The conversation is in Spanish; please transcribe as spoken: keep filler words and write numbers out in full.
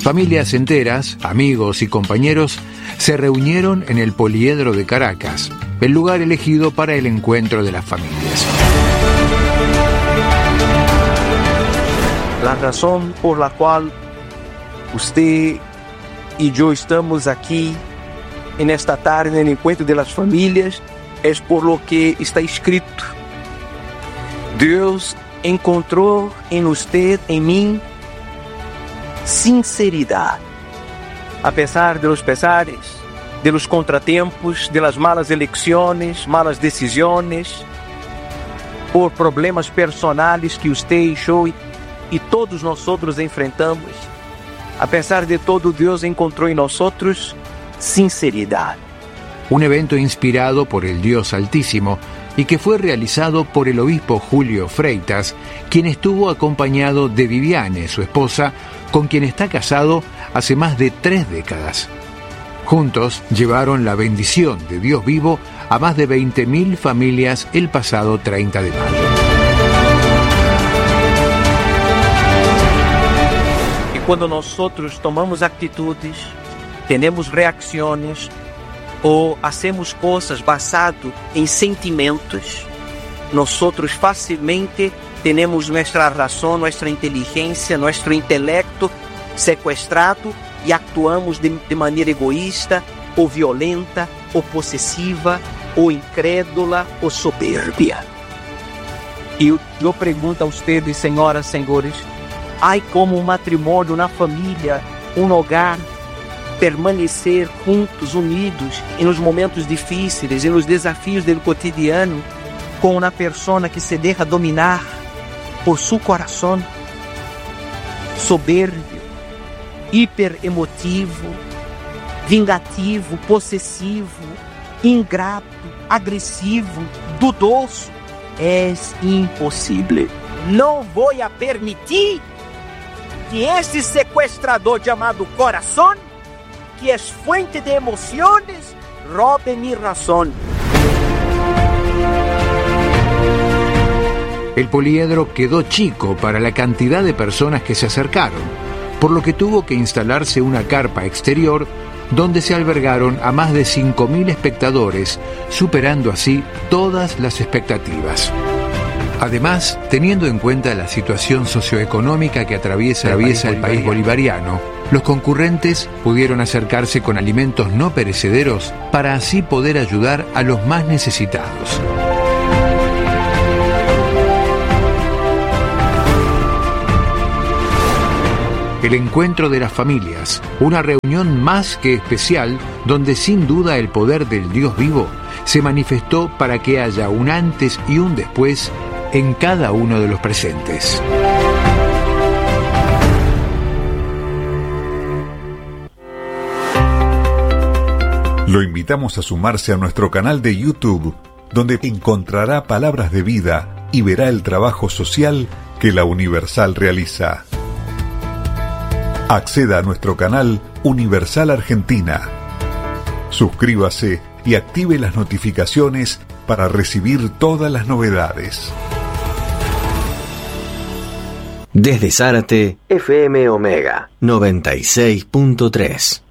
Familias enteras, amigos y compañeros se reunieron en el Poliedro de Caracas, el lugar elegido para el encuentro de las familias. La razón por la cual usted y yo estamos aquí en esta tarde en el encuentro de las familias es por lo que está escrito. Dios encontró en usted, en mí, sinceridad. A pesar de los pesares, de los contratiempos, de las malas elecciones, malas decisiones, por problemas personales que usted y yo y, y todos nosotros enfrentamos, a pesar de todo, Dios encontró en nosotros sinceridad. Un evento inspirado por el Dios Altísimo y que fue realizado por el obispo Julio Freitas, quien estuvo acompañado de Viviane, su esposa, con quien está casado hace más de tres décadas. Juntos llevaron la bendición de Dios vivo a más de veinte mil familias el pasado treinta de mayo. Y cuando nosotros tomamos actitudes, tenemos reacciones o hacemos cosas basadas en sentimientos, nosotros fácilmente tenemos nuestra razón, nuestra inteligencia, nuestro intelecto secuestrado y actuamos de, de manera egoísta o violenta o posesiva o incrédula o soberbia. E eu, eu pergunto a ustedes, senhoras e senhores, há como um matrimônio, uma família, um hogar, permanecer juntos, unidos, em nos momentos difíceis, em nos desafios do cotidiano, com uma pessoa que se deixa dominar por seu coração, soberbio, hiperemotivo, vingativo, possessivo, ingrato, agressivo, dudoso? É impossível. Não vou a permitir que este sequestrador chamado coração, que é fuente de emoções, robe mi razón. El poliedro quedó chico para la cantidad de personas que se acercaron, por lo que tuvo que instalarse una carpa exterior donde se albergaron a más de cinco mil espectadores, superando así todas las expectativas. Además, teniendo en cuenta la situación socioeconómica que atraviesa, atraviesa el país bolivariano, los concurrentes pudieron acercarse con alimentos no perecederos para así poder ayudar a los más necesitados. El encuentro de las familias, una reunión más que especial donde sin duda el poder del Dios vivo se manifestó para que haya un antes y un después en cada uno de los presentes. Lo invitamos a sumarse a nuestro canal de YouTube, donde encontrará palabras de vida y verá el trabajo social que la Universal realiza. Acceda a nuestro canal Universal Argentina. Suscríbase y active las notificaciones para recibir todas las novedades. Desde Zárate, F M Omega noventa y seis punto tres.